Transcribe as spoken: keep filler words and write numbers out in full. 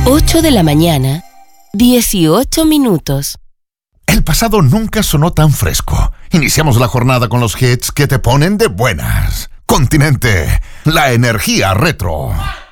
ocho de la mañana, dieciocho minutos. El pasado nunca sonó tan fresco. Iniciamos la jornada con los hits que te ponen de buenas. Continente, la energía retro.